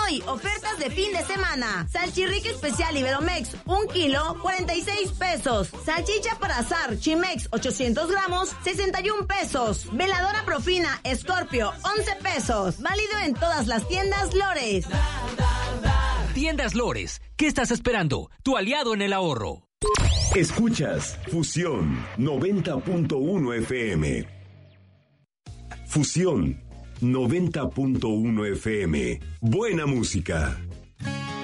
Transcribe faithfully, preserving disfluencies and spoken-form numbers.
hoy, ofertas de fin de semana. Salchirrique especial Iberomex, un kilo, cuarenta y seis pesos. Salchicha para asar Chimex, ochocientos gramos, sesenta y un pesos. Veladora Profina Scorpio, once pesos. Válido en todas las tiendas Lores. Tiendas Lores, ¿qué estás esperando? Tu aliado en el ahorro. Escuchas Fusión noventa punto uno F M. Fusión noventa punto uno F M. Buena música.